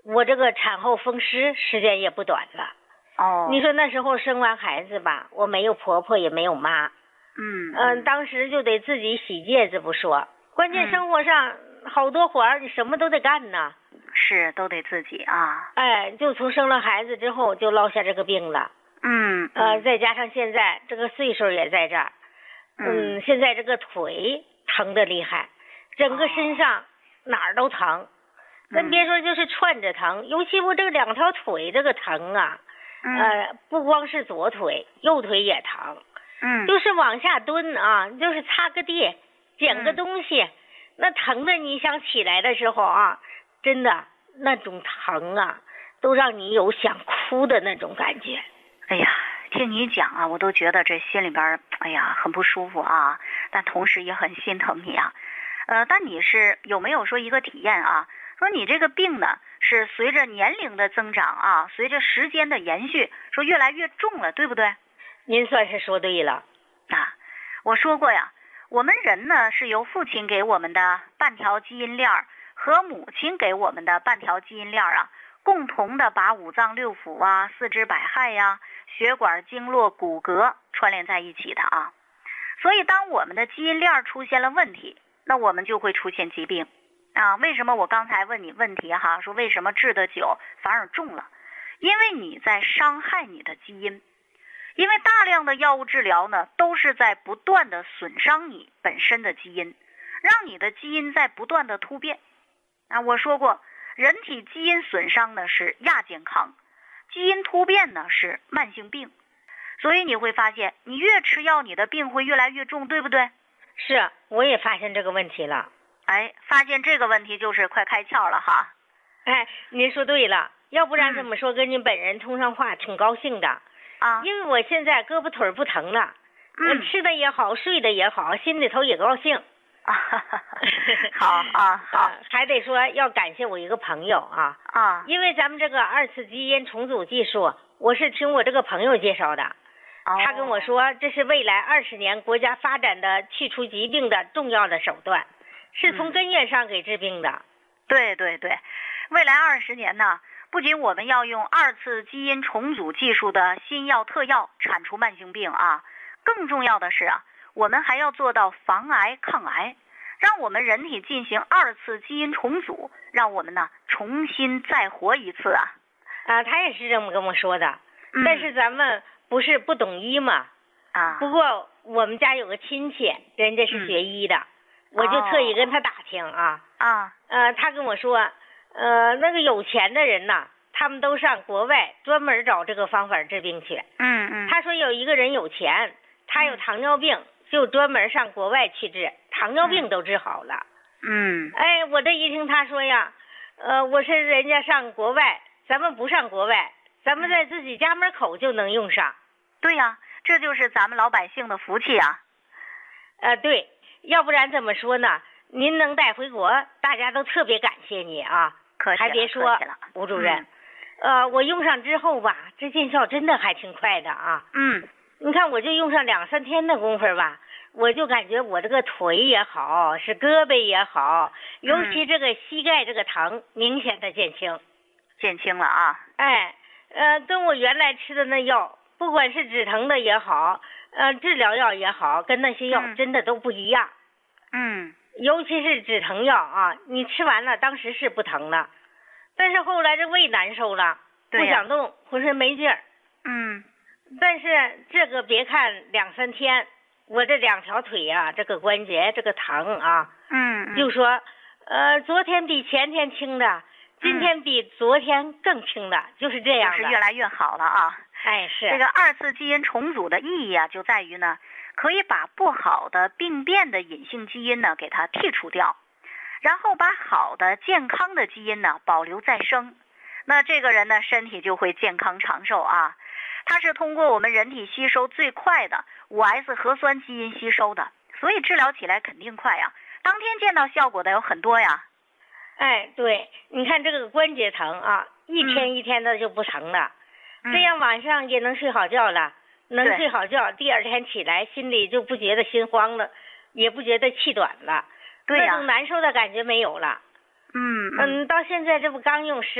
我这个产后风湿时间也不短了。 哦， 你说那时候生完孩子吧，我没有婆婆也没有妈，当时就得自己洗戒指不说，关键生活上好多活儿你什么都得干呢。 是都得自己啊。 哎，就从生了孩子之后就落下这个病了。再加上现在这个岁数也在这儿，现在这个腿疼得厉害，整个身上哪儿都疼，咱别说就是串着疼，尤其我这两条腿这个疼啊，不光是左腿，右腿也疼，就是往下蹲啊，就是擦个地，捡个东西，那疼的你想起来的时候啊，真的那种疼啊，都让你有想哭的那种感觉。 哎呀，听你讲啊，我都觉得这心里边哎呀很不舒服啊，但同时也很心疼你啊。但你是有没有说一个体验啊？说你这个病呢是随着年龄的增长啊，随着时间的延续，说越来越重了，对不对？ 您算是说对了啊。我说过呀，我们人呢是由父亲给我们的半条基因链和母亲给我们的半条基因链啊，共同的把五脏六腑啊、四肢百骸呀、血管、经络、骨骼串联在一起的啊。所以当我们的基因链出现了问题，那我们就会出现疾病啊。为什么我刚才问你问题哈，说为什么治得久反而重了？因为你在伤害你的基因，因为大量的药物治疗呢，都是在不断的损伤你本身的基因，让你的基因在不断的突变啊。我说过，人体基因损伤呢是亚健康，基因突变呢是慢性病，所以你会发现，你越吃药，你的病会越来越重，对不对？ 是，我也发现这个问题了。 哎，发现这个问题就是快开窍了哈。 哎，您说对了，要不然这么说跟您本人通上话挺高兴的啊， 因为我现在胳膊腿不疼了，我吃的也好，睡的也好，心里头也高兴。 好啊，好， 还得说要感谢我一个朋友啊，因为咱们这个二次基因重组技术，我是听我这个朋友介绍的。他跟我说，这是未来20年国家发展的去除疾病的重要的手段，是从根源上给治病的。 对对对，未来20年呢，不仅我们要用二次基因重组技术的新药特药铲除慢性病啊，更重要的是啊，我们还要做到防癌抗癌，让我们人体进行二次基因重组，让我们呢重新再活一次啊。 他也是这么跟我说的，但是咱们不是不懂医嘛不过我们家有个亲戚，人家是学医的，我就特意跟他打听他跟我说，那个有钱的人呐，他们都上国外专门找这个方法治病去。他说有一个人有钱，他有糖尿病，就专门上国外去治，糖尿病都治好了。哎，我这一听他说呀，我说人家上国外，咱们不上国外，咱们在自己家门口就能用上。 对呀，这就是咱们老百姓的福气啊。 对，要不然怎么说呢？您能带回国，大家都特别感谢你啊。 客气了， 还别说，吴主任，我用上之后吧，这见效真的还挺快的啊。你看我就用上2-3天的功夫吧，我就感觉我这个腿也好，是胳膊也好，尤其这个膝盖这个疼明显的减轻了啊。 哎，跟我原来吃的那药，不管是止疼的也好，治疗药也好，跟那些药真的都不一样。尤其是止疼药啊，你吃完了当时是不疼了，但是后来这胃难受了，不想动，浑身没劲儿。但是这个别看2-3天，我这2条腿啊，这个关节这个疼啊，就说昨天比前天轻的，今天比昨天更轻的，就是这样的， 就是越来越好了啊。 哎，是这个二次基因重组的意义啊，就在于呢，可以把不好的病变的隐性基因呢给它剔除掉，然后把好的健康的基因呢保留再生，那这个人呢身体就会健康长寿啊。它是通过我们人体吸收最快的5S 核酸基因吸收的，所以治疗起来肯定快呀，当天见到效果的有很多呀。 哎，对，你看这个关节疼啊，一天一天的就不疼了，这样晚上也能睡好觉了，能睡好觉，第2天起来心里就不觉得心慌了，也不觉得气短了， 对呀， 那种难受的感觉没有了。到现在这不刚用10